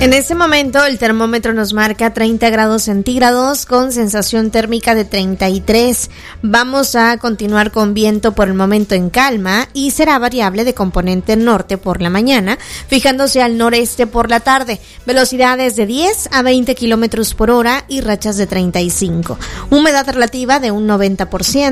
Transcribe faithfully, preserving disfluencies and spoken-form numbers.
En este momento el termómetro nos marca treinta grados centígrados con sensación térmica de treinta y tres. Vamos a continuar con viento por el momento en calma y será variable de componente norte por la mañana, fijándose al noreste por la tarde. Velocidades de diez a veinte kilómetros por hora y rachas de treinta y cinco. Humedad relativa de un noventa por ciento.